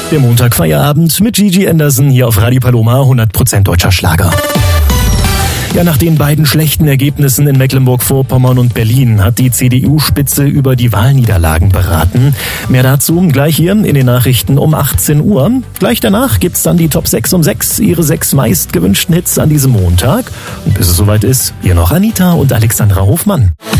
Der Montagfeierabend mit Gigi Anderson hier auf Radio Paloma, 100% deutscher Schlager. Ja, nach den beiden schlechten Ergebnissen in Mecklenburg-Vorpommern und Berlin hat die CDU-Spitze über die Wahlniederlagen beraten. Mehr dazu gleich hier in den Nachrichten um 18 Uhr. Gleich danach gibt's dann die Top 6 um 6, ihre 6 meistgewünschten Hits an diesem Montag. Und bis es soweit ist, hier noch Anita und Alexandra Hofmann.